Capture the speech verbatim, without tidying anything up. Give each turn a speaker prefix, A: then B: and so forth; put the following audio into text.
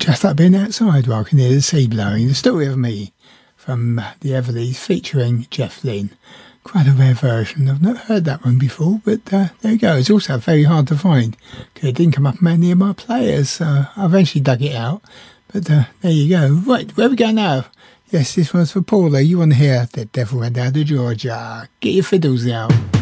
A: just like being outside where I can hear the sea blowing. The Story of Me from the Everleys featuring Jeff Lynne. Quite a rare version. I've not heard that one before, but uh, there you go. It's also very hard to find. It didn't come up many of my players, so I eventually dug it out. But uh, there you go. Right, where we go now? Yes, this one's for Paula. You want to hear The Devil Went Down to Georgia. Get your fiddles out.